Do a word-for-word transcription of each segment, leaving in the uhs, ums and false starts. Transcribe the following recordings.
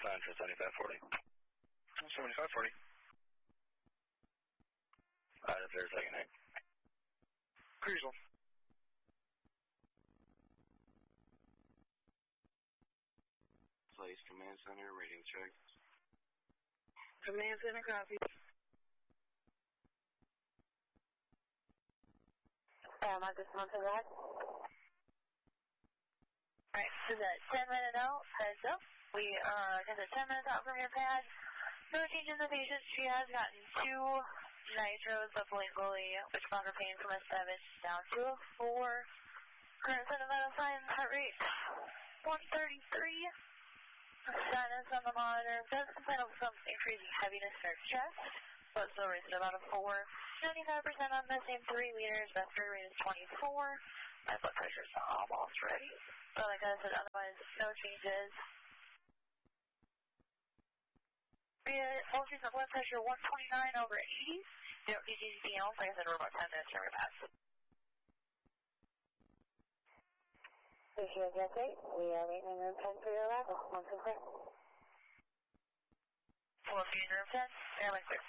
Roger, seventy-five forty. seventy-five forty. Roger, third, second, eight. Cruisal. Place command center, rating check. Command center, copy. Um, I just want to that. Alright, so the ten minute out, heads up. We are uh, ten minutes out from your pad. No change in the patient. She has gotten two nitros of locally, which brought her pain from a seven down to a four. Current set of vital signs, heart rate one thirty-three. Sinus on the monitor does complain of some increasing heaviness in her chest, but still rates at about a four. ninety-five percent on the same three liters. Respiratory rate is twenty-four. My blood pressure is almost ready. So like I said, otherwise no changes. Most recent blood pressure one twenty-nine over eighty. You don't need anything else. Like I said, we're about ten minutes from your pass. Appreciate the update. We are waiting in room ten for your arrival. Once and clear. We'll see you in room ten. Airline clear.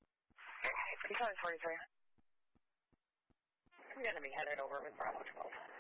Control forty-three. I'm going to be headed over with Bravo twelve.